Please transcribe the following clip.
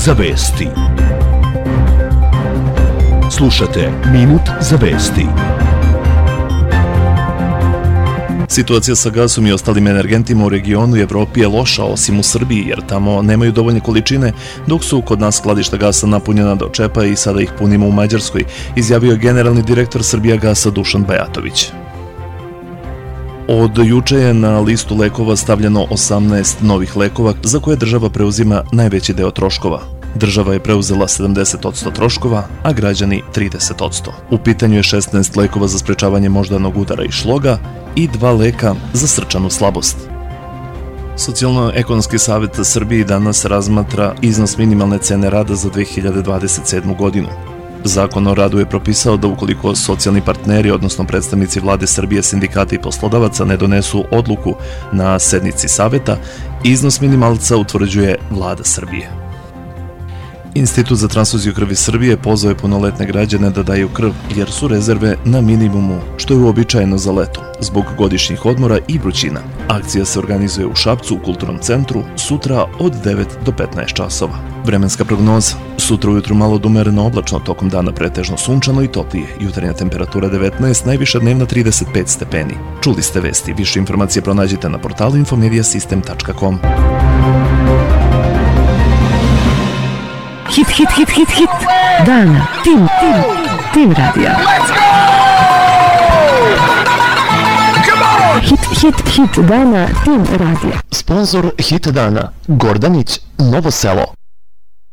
za vesti. Slušate Minut za vesti. Situacija sa gasom i ostalim energentima u regionu i Evropi je loša, osim u Srbiji, jer tamo nemaju dovoljne količine, dok su kod nas skladišta gasa napunjena do čepa i sada ih punimo u Mađarskoj, izjavio je generalni direktor Srbijagasa Dušan Bajatović. Od juče je na listu lekova stavljeno 18 novih lekova za koje država preuzima najveći deo troškova. Država je preuzela 70% troškova, a građani 30%. U pitanju je 16 lekova za sprečavanje moždanog udara i šloga i 2 leka za srčanu slabost. Socijalno-ekonomski savet Srbije danas razmatra iznos minimalne cene rada za 2027. godinu. Zakon o radu je propisao da ukoliko socijalni partneri, odnosno predstavnici vlade Srbije, sindikata i poslodavaca ne donesu odluku na sednici saveta, iznos minimalca utvrđuje vlada Srbije. Institut za transfuziju krvi Srbije pozvao je punoletne građane da daju krv, jer su rezerve na minimumu, što je uobičajeno za leto, zbog godišnjih odmora i vrućina. Akcija se organizuje u Šapcu u Kulturnom centru sutra od 9 do 15 časova. Vremenska prognoza. Sutra ujutru malo do umereno oblačno, tokom dana pretežno sunčano i toplije. Jutarnja temperatura 19, najviša dnevna 35 stepeni. Čuli ste vesti. Više informacije pronađite na portalu infomediasystem.com. Hit dana. Tim radija. Hit dana. Tim radija. Sponzor Hit dana. Gordanić, Novo Selo.